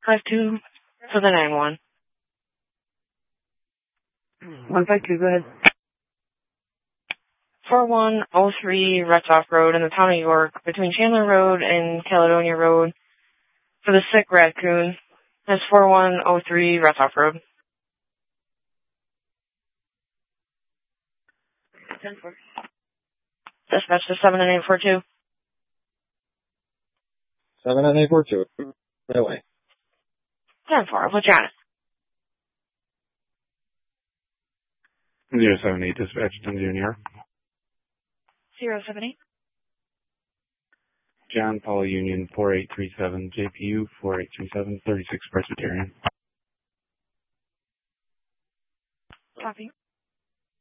52 for the 9-1. 152, go ahead. 4103 Retzoff Road in the town of York, between Chandler Road and Caledonia Road, for the sick raccoon. That's 4103 Retzoff Road. 10-4. Dispatch to 7 and 842. 7 and 842. Right away. 10-4, I'll put you on it. 078 dispatch, 10 Junior. 078. John Paul Union 4837, JPU 4837, 36 Presbyterian. Copy.